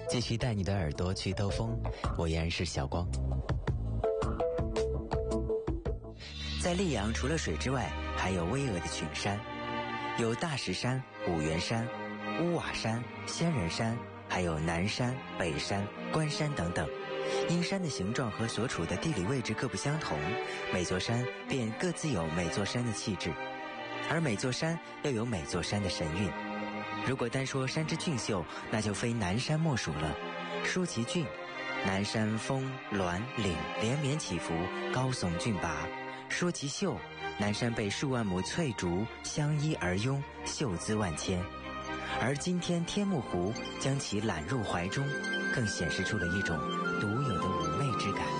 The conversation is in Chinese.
继续带你的耳朵去兜风，我依然是小光。在溧阳，除了水之外，还有巍峨的群山，有大石山、五原山、乌瓦山、仙人山，还有南山、北山、关山等等。因山的形状和所处的地理位置各不相同，每座山便各自有每座山的气质，而每座山又有每座山的神韵。如果单说山之俊秀，那就非南山莫属了。说其俊，南山峰、峦、岭连绵起伏，高耸峻拔；说其秀，南山被数万亩翠竹相依而拥，秀姿万千。而今天天目湖将其揽入怀中，更显示出了一种独有的妩媚之感。